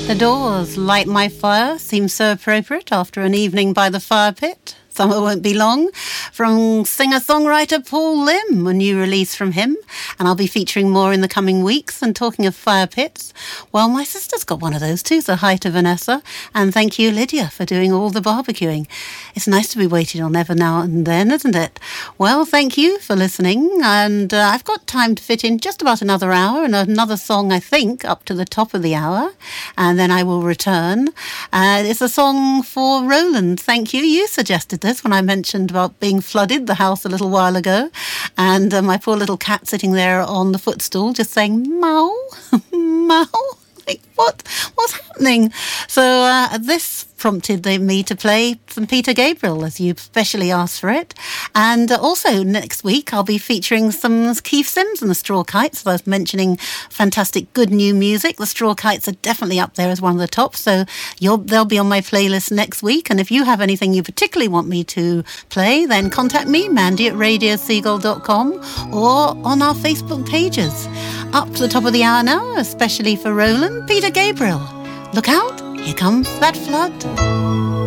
The Doors, Light My Fire, seems so appropriate after an evening by the fire pit. Summer won't be long. From singer-songwriter Paul Lim, a new release from him. And I'll be featuring more in the coming weeks. And talking of fire pits, well, my sister's got one of those too, so hi to Vanessa. And thank you, Lydia, for doing all the barbecuing. It's nice to be waited on every now and then, isn't it? Well, thank you for listening. And I've got time to fit in just about another hour and another song, I think, up to the top of the hour. And then I will return. It's a song for Roland. Thank you. You suggested this when I mentioned about being flooded the house a little while ago, and my poor little cat sitting there on the footstool just saying meow meow, like what's happening. So this prompted me to play some Peter Gabriel, as you specially asked for it. And also next week I'll be featuring some Keith Sims and the Straw Kites. I was mentioning fantastic good new music. The Straw Kites are definitely up there as one of the tops, so they'll be on my playlist next week. And if you have anything you particularly want me to play, then contact me, mandy@radioseagull.com, or on our Facebook pages. Up to the top of the hour now, especially for Roland, Peter Gabriel. Look out, here comes that flood.